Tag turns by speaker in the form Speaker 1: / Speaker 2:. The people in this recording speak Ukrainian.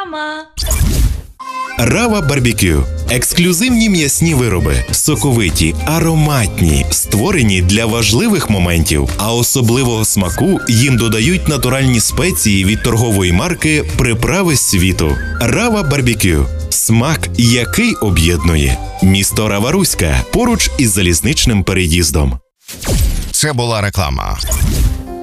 Speaker 1: Реклама.
Speaker 2: Рава Барбекю – ексклюзивні м'ясні вироби, соковиті, ароматні, створені для важливих моментів, а особливого смаку їм додають натуральні спеції від торгової марки «Приправи світу». Рава Барбекю – смак, який об'єднує. Місто Рава-Руська, поруч із залізничним переїздом.
Speaker 3: Це була реклама.